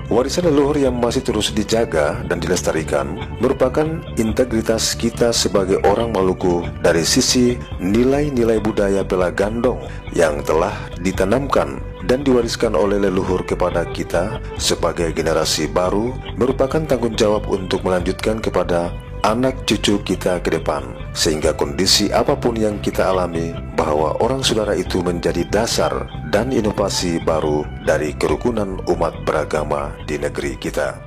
Warisan leluhur yang masih terus dijaga dan dilestarikan merupakan integritas kita sebagai orang Maluku dari sisi nilai-nilai budaya Pelagandong yang telah ditanamkan dan diwariskan oleh leluhur kepada kita sebagai generasi baru, merupakan tanggung jawab untuk melanjutkan kepada anak cucu kita ke depan, sehingga kondisi apapun yang kita alami, bahwa orang saudara itu menjadi dasar dan inovasi baru dari kerukunan umat beragama di negeri kita.